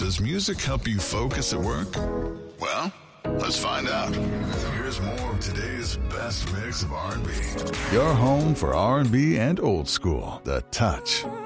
Does music help you focus at work? Well, let's find out. Here's more of today's best mix of R&B. Your home for R&B and old school. The Touch.